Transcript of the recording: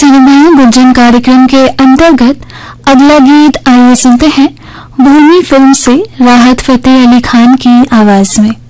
Cinema Gunjan कार्यक्रम के अंतर्गत अगला गीत आइए सुनते हैं भूमि फिल्म से राहत फतेह अली खान की आवाज में।